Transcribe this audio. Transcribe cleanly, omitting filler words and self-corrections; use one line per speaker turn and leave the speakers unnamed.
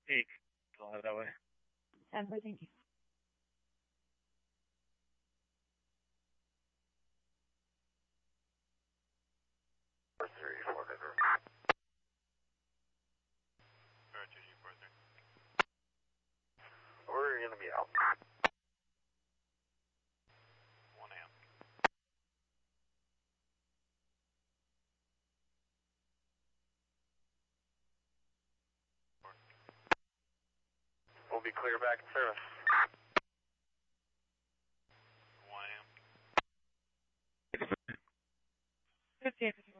Hey, I'll have it that way.
Thank you.
We're going to be out. 1 amp. We'll be clear back in service. 1 amp.
58, 59.